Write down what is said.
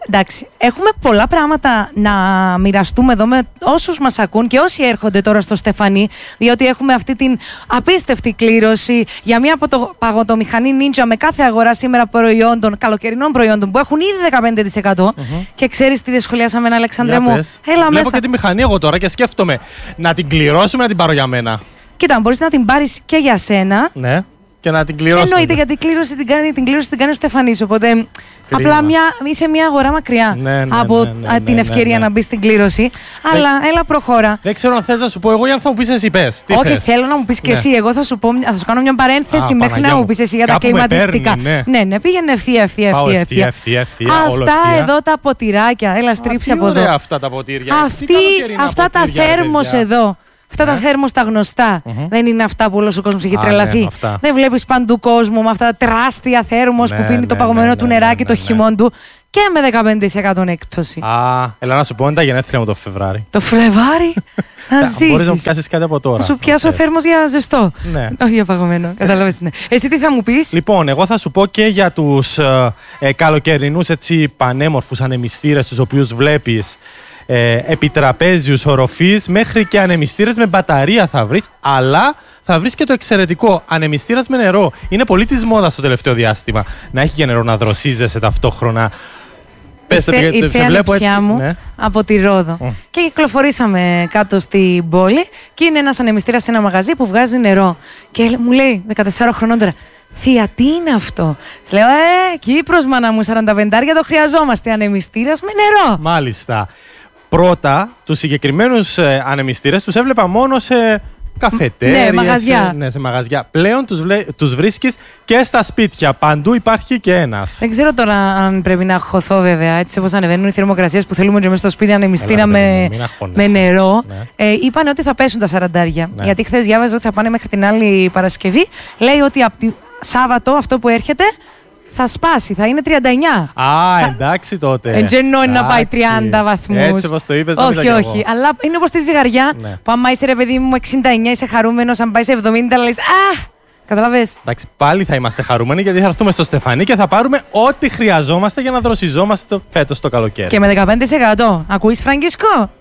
Εντάξει, έχουμε πολλά πράγματα να μοιραστούμε εδώ με όσους μας ακούν και όσοι έρχονται τώρα στο Στεφανί, διότι έχουμε αυτή την απίστευτη κλήρωση για μια παγωτομηχανή Ninja με κάθε αγορά σήμερα προϊόντων, καλοκαιρινών προϊόντων που έχουν ήδη 15%. Και ξέρεις τι δεν σχολιάσαμε, Αλεξάνδρε μου? Έλα Βλέπω μέσα. και τη μηχανή εγώ τώρα και σκέφτομαι να την κληρώσουμε, να την πάρω για μένα. Κοίτα, μπορείς να την πάρεις και για σένα. Ναι, και να την κληρώσουμε. Εννοείται, γιατί την κλήρωση την κάνει ο Στεφανής. Οπότε απλά είσαι μια αγορά μακριά από την ευκαιρία να μπει στην κλήρωση. Αλλά έλα, προχώρα. Δεν ξέρω αν θες να σου πω εγώ ή αν θα μου πεις εσύ. Πες. Όχι, θέλω να μου πεις και εσύ. Εγώ θα σου κάνω μια παρένθεση μέχρι να μου πεις εσύ για τα κλιματιστικά. Ναι, πήγαινε ευθεία. Αυτά εδώ τα ποτηράκια. Έλα, στρίψε από εδώ. Αυτά τα ποτήρια. Αυτά τα θέρμος εδώ. Αυτά τα θέρμος τα γνωστά. Δεν είναι αυτά που όλος ο κόσμος έχει τρελαθεί. Δεν βλέπεις παντού κόσμο με αυτά τα τεράστια θέρμος που πίνει το παγωμένο του νεράκι το χειμών του και με 15% έκπτωση. Έλα να σου πω, είναι τα γενέθλια μου το Φλεβάρι. Το Φλεβάρι? Να ζήσεις. Μπορείς να μου πιάσεις κάτι από τώρα. Θα σου πιάσω θέρμος για ζεστό. Ναι. Όχι για παγωμένο. Καταλαβαίνεις, ναι. Εσύ τι θα μου πεις? Λοιπόν, εγώ θα σου πω και για τους καλοκαιρινούς πανέμορφους ανεμιστήρες, τους οποίους βλέπεις επιτραπέζιους οροφής, μέχρι και ανεμιστήρες με μπαταρία θα βρεις, αλλά θα βρεις και το εξαιρετικό ανεμιστήρας με νερό. Είναι πολύ της μόδας στο τελευταίο διάστημα να έχει και νερό να δροσίζεσαι ταυτόχρονα. Η θέα μου από τη Ρόδο. Και κυκλοφορήσαμε κάτω στην πόλη και είναι ένας ανεμιστήρας σε ένα μαγαζί που βγάζει νερό. Και μου λέει 14 χρονών τώρα, θεία, τι είναι αυτό? Της λέω, Κύπρος, μάνα μου, 45 το χρειαζόμαστε, ανεμιστήρας με νερό. Μάλιστα. Πρώτα, τους συγκεκριμένους ανεμιστήρες τους έβλεπα μόνο σε καφετέριες, σε μαγαζιά. Πλέον τους βρίσκεις και στα σπίτια. Παντού υπάρχει και ένας. Δεν ξέρω τώρα αν πρέπει να αγχωθώ, βέβαια, έτσι όπως ανεβαίνουν οι θερμοκρασίες που θέλουμε και μέσα στο σπίτι ανεμιστήρα με νερό. Είπαν ότι θα πέσουν τα 40. Γιατί χθες διάβαζα ότι θα πάνε μέχρι την άλλη Παρασκευή. Λέει ότι από τη Σάββατο αυτό που έρχεται θα σπάσει, θα είναι 39. Εντάξει τότε. Εντζενώ να πάει 30 βαθμούς. Έτσι όπως το είπες, όχι. Αλλά είναι όπως τη ζυγαριά. Που άμα είσαι, ρε παιδί μου, 69, είσαι χαρούμενος. Αν πάει σε 70, λες καταλαβες. Εντάξει, πάλι θα είμαστε χαρούμενοι γιατί θα έρθουμε στο Στεφανί και θα πάρουμε ό,τι χρειαζόμαστε για να δροσιζόμαστε φέτος το καλοκαίρι. Και με 15%. Ακούεις, Φραγκίσκο?